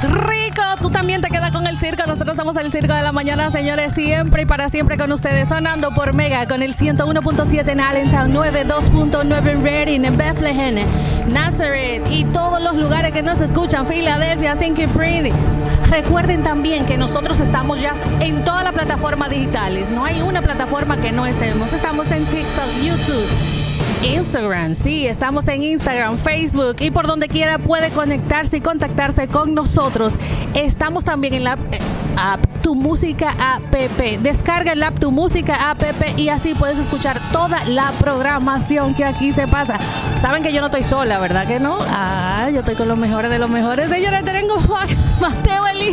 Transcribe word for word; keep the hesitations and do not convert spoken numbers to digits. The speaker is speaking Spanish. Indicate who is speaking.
Speaker 1: Rico, tú también te quedas con el circo. Nosotros somos el Circo de la Mañana, señores, siempre y para siempre con ustedes, sonando por Mega con el ciento uno punto siete en Allentown, noventa y dos punto nueve en Reading, en Bethlehem, Nazareth y todos los lugares que nos escuchan, Filadelfia, Saint Pretty. Recuerden también que nosotros estamos ya en todas las plataformas digitales. No hay una plataforma que no estemos. Estamos en TikTok, YouTube, Instagram, sí, estamos en Instagram, Facebook y por donde quiera puede conectarse y contactarse con nosotros. Estamos también en la eh, app Tu Música App. Descarga el app Tu Música App y así puedes escuchar toda la programación que aquí se pasa. Saben que yo no estoy sola, ¿verdad que no? Ah, yo estoy con los mejores de los mejores. Señores, tengo a Mateo Elías